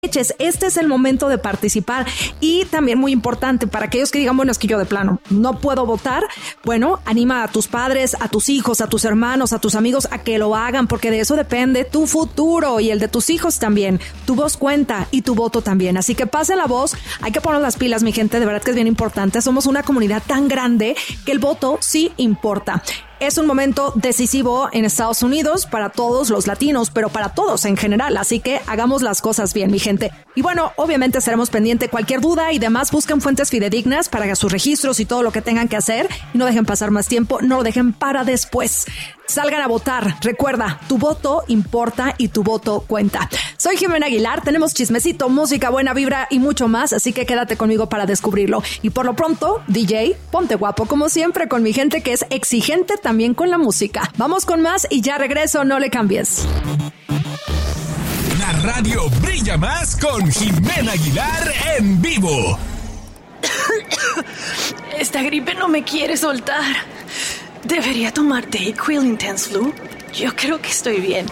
Este es el momento de participar. Y también muy importante para aquellos que digan, bueno, es que yo de plano no puedo votar. Bueno, anima a tus padres, a tus hijos, a tus hermanos, a tus amigos a que lo hagan, porque de eso depende tu futuro y el de tus hijos también. Tu voz cuenta y tu voto también. Así que pase la voz. Hay que poner las pilas, mi gente. De verdad que es bien importante. Somos una comunidad tan grande que el voto sí importa. Es un momento decisivo en Estados Unidos para todos los latinos, pero para todos en general. Así que hagamos las cosas bien, mi gente. Y bueno, obviamente estaremos pendientes. Cualquier duda y demás, busquen fuentes fidedignas para sus registros y todo lo que tengan que hacer. Y no dejen pasar más tiempo, no lo dejen para después. Salgan a votar. Recuerda, tu voto importa y tu voto cuenta. Soy Jimena Aguilar, tenemos chismecito, música, buena vibra y mucho más, así que quédate conmigo para descubrirlo. Y por lo pronto, DJ, ponte guapo como siempre con mi gente que es exigente también con la música. Vamos con más y ya regreso, no le cambies. La radio brilla más con Jimena Aguilar en vivo. Esta gripe no me quiere soltar. ¿Debería tomar Dayquil Intense Flu? Yo creo que estoy bien.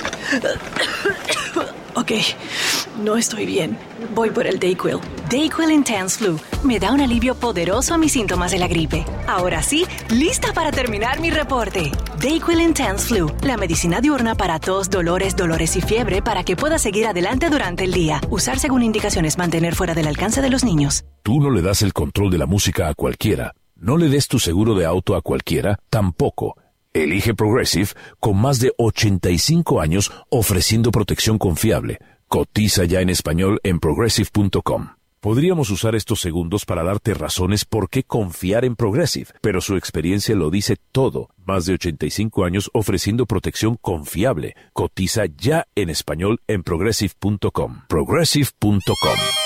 Ok, no estoy bien. Voy por el Dayquil. Dayquil Intense Flu me da un alivio poderoso a mis síntomas de la gripe. Ahora sí, lista para terminar mi reporte. Dayquil Intense Flu, la medicina diurna para tos, dolores y fiebre para que pueda seguir adelante durante el día. Usar según indicaciones, mantener fuera del alcance de los niños. Tú no le das el control de la música a cualquiera. No le des tu seguro de auto a cualquiera, tampoco. Elige Progressive con más de 85 años ofreciendo protección confiable. Cotiza ya en español en Progressive.com. Podríamos usar estos segundos para darte razones por qué confiar en Progressive, pero su experiencia lo dice todo. Más de 85 años ofreciendo protección confiable. Cotiza ya en español en Progressive.com. Progressive.com.